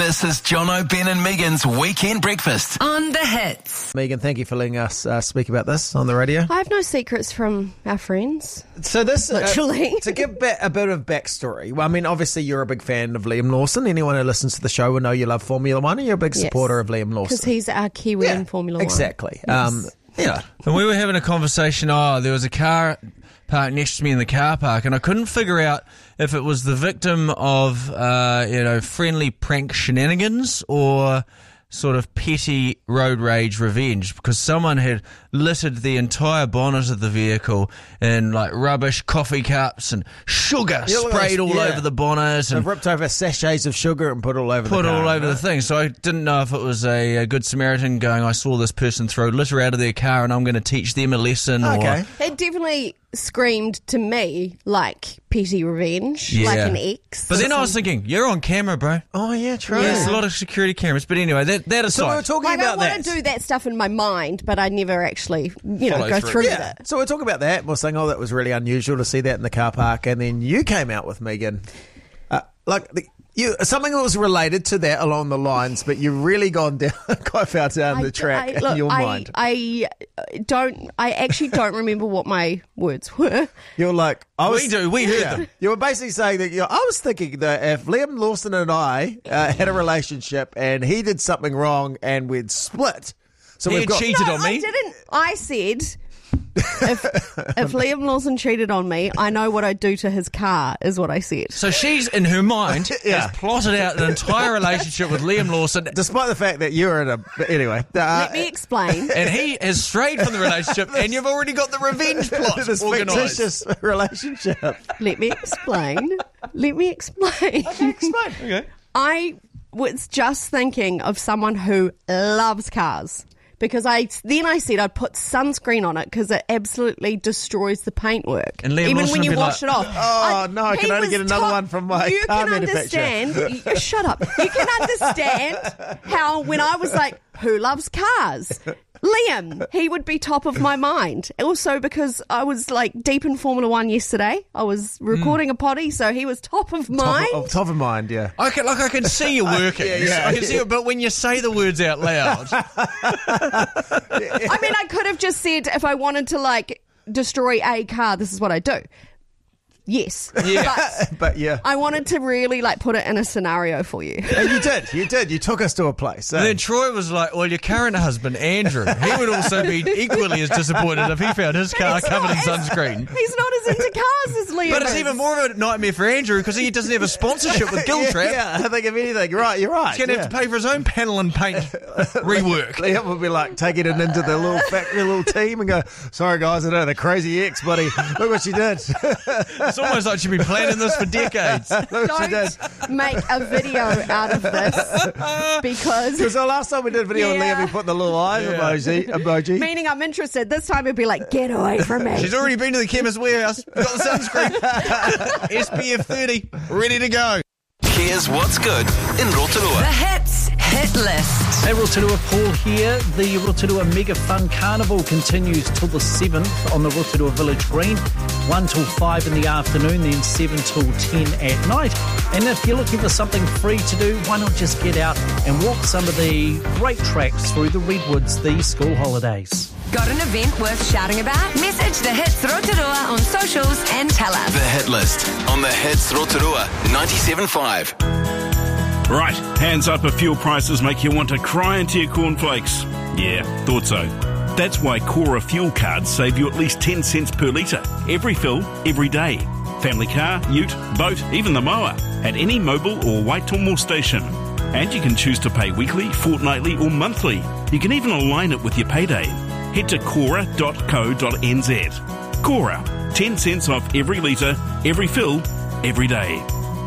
This is Jono, Ben and Megan's Weekend Breakfast on The Hits. Megan, thank you for letting us speak about this on the radio. I have no secrets from our friends. So this, literally. To give a bit of backstory, well, I mean, obviously you're a big fan of Liam Lawson. Anyone who listens to the show will know you love Formula One, and you're a big supporter of Liam Lawson. Because he's our Kiwi in Formula One. Exactly. Yes. Yeah. And we were having a conversation, there was a car parked next to me in the car park, and I couldn't figure out if it was the victim of, friendly prank shenanigans or sort of petty road rage revenge, because someone had littered the entire bonnet of the vehicle in like rubbish, coffee cups and sugar sprayed all over the bonnet, and they've ripped over sachets of sugar and put all over the thing. So I didn't know if it was a good Samaritan going, I saw this person throw litter out of their car and I'm going to teach them a lesson. Okay. It definitely screamed to me like petty revenge, like an ex. But then I was thinking, you're on camera, bro. Oh yeah, true. Yeah, there's a lot of security cameras. But anyway, that aside. So we were talking about that. I want to do that stuff in my mind, but I never actually, go through with it. So we're talking about that. We're saying, that was really unusual to see that in the car park. And then you came out with, Megan, something that was related to that along the lines, but you've really gone down, quite far down the track in your mind. I actually don't remember what my words were. You're like, we heard them. You were basically saying that, I was thinking that if Liam Lawson and I had a relationship and he did something wrong and we'd split. So he cheated on me. I didn't. I said, if Liam Lawson cheated on me, I know what I'd do to his car, is what I said. So she's, in her mind, has plotted out an entire relationship with Liam Lawson. Despite the fact that you're in Anyway. Let me explain. And he has strayed from the relationship, and you've already got the revenge plot this organised. fictitious relationship. Let me explain. Okay. I was just thinking of someone who loves cars. Because I said I'd put sunscreen on it because it absolutely destroys the paintwork. And Liam even Lawson when you would be wash it off. Oh, no, I can only get another one from my car manufacturer. Shut up. You can understand how when I was like, who loves cars? Liam, he would be top of my mind. Also because I was like deep in Formula One yesterday. I was recording a potty, so he was top of mind. Top of mind, yeah. I can see you working. I can see it, but when you say the words out loud. I mean, I could have just said if I wanted to destroy a car, this is what I do. Yes. Yeah. But yeah. I wanted to really put it in a scenario for you. And you did. You took us to a place. And then Troy was like, well, your current husband, Andrew, he would also be equally as disappointed if he found his car covered in sunscreen. He's not as into cars as Liam But it's is. even more of a nightmare for Andrew because he doesn't have a sponsorship with Giltrap. Yeah, I think if anything, you're right. He's going to have to pay for his own panel and paint rework. Liam would be taking it into the little factory, little team and go, sorry guys, I know, the crazy ex, buddy. Look what she did. It's almost like she's been planning this for decades. Don't make a video out of this because the last time we did a video with Liam, we put the little eye emoji. Meaning I'm interested. This time it'd be like, get away from me. She's already been to the chemist warehouse, got the sunscreen, SPF 30, ready to go. Here's what's good in Rotorua. The Hits Hit List. Hey Rotorua, Paul here. The Rotorua Mega Fun Carnival continues till the 7th on the Rotorua Village Green, 1 till 5 in the afternoon, then 7 till 10 at night. And if you're looking for something free to do, why not just get out and walk some of the great tracks through the Redwoods these school holidays. Got an event worth shouting about? Message The Hits Rotorua on socials and tell us. The Hit List on the Hits Rotorua 97.5. Right, hands up if fuel prices make you want to cry into your cornflakes. Yeah, thought so. That's why Cora fuel cards save you at least 10 cents per litre. Every fill, every day. Family car, ute, boat, even the mower. At any mobile or Waitomore station. And you can choose to pay weekly, fortnightly or monthly. You can even align it with your payday. Head to cora.co.nz. Cora, 10 cents off every litre, every fill, every day.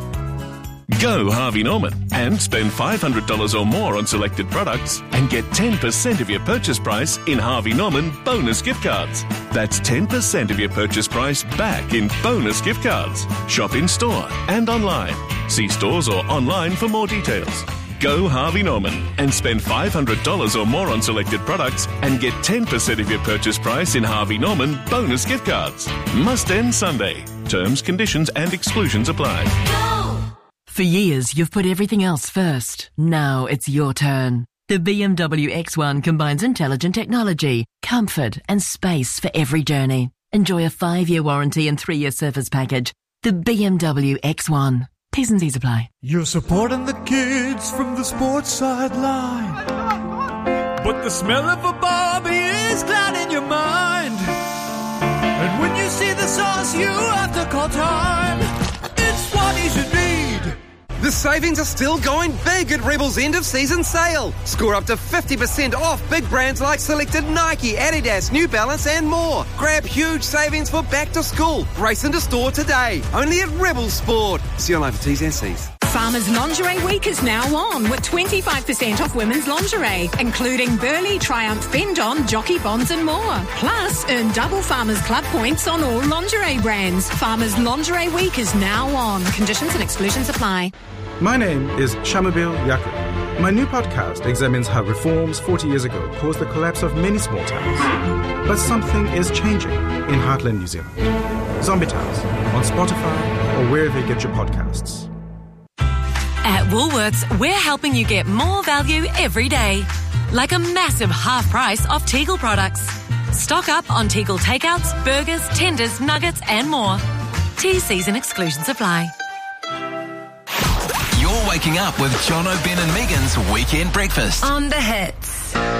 Go Harvey Norman and spend $500 or more on selected products and get 10% of your purchase price in Harvey Norman bonus gift cards. That's 10% of your purchase price back in bonus gift cards. Shop in store and online. See stores or online for more details. Go Harvey Norman and spend $500 or more on selected products and get 10% of your purchase price in Harvey Norman bonus gift cards. Must end Sunday. Terms, conditions and exclusions apply. For years, you've put everything else first. Now it's your turn. The BMW X1 combines intelligent technology, comfort and space for every journey. Enjoy a 5-year warranty and 3-year service package. The BMW X1. T's and C's apply. You're supporting the kids from the sports sideline, but the smell of a Barbie is clouding your mind. And when you see the sauce, you have to call time. It's what you should need. The savings are still going big at Rebel's end of season sale. Score up to 50% off big brands like selected Nike, Adidas, New Balance and more. Grab huge savings for back to school. Race into store today. Only at Rebel Sport. See online for T's and C's. Farmers Lingerie Week is now on with 25% off women's lingerie, including Burley, Triumph, Fendon, Jockey Bonds and more. Plus, earn double Farmers Club points on all lingerie brands. Farmers Lingerie Week is now on. Conditions and exclusions apply. My name is Shamabil Yaku. My new podcast examines how reforms 40 years ago caused the collapse of many small towns. But something is changing in Heartland, New Zealand. Zombie Towns, on Spotify or wherever you get your podcasts. At Woolworths, we're helping you get more value every day. Like a massive half price off Tegel products. Stock up on Tegel takeouts, burgers, tenders, nuggets and more. T-C's and exclusions apply. You're waking up with Jono, Ben and Megan's Weekend Breakfast. On the Hits.